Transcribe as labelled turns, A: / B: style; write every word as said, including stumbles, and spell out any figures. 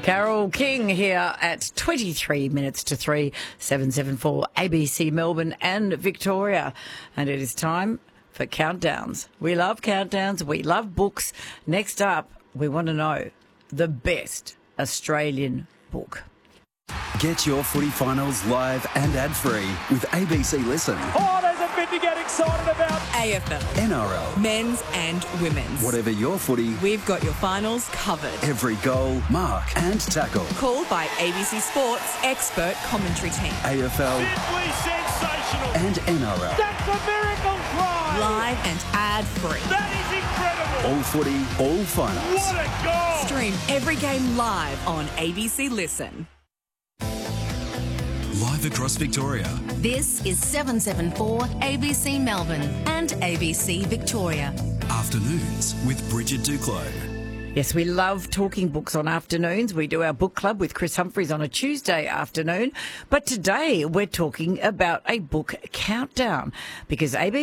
A: Carol King here at twenty-three minutes to three, seven seven four A B C Melbourne and Victoria. And it is time for countdowns. We love countdowns. We love books. Next up, we want to know the best Australian book.
B: Get your footy finals live and ad-free with A B C Listen.
C: Oh, there's a bit to get excited about.
D: A F L,
B: N R L,
D: men's and women's.
B: whatever your footy,
D: We've got your finals covered.
B: every goal, mark and tackle.
D: Called by A B C Sports expert commentary team.
B: A F L
C: Simply sensational.
B: and N R L.
C: That's a miracle try.
D: Live and ad-free.
C: That is incredible.
B: All footy, all finals.
C: What a goal.
D: Stream every game live on A B C Listen.
E: Live across Victoria.
F: This is seven seven four A B C Melbourne and A B C Victoria.
E: Afternoons with Bridget Duclos.
A: Yes, we love talking books on afternoons. We do our book club with Chris Humphries on a Tuesday afternoon. But today we're talking about a book countdown because A B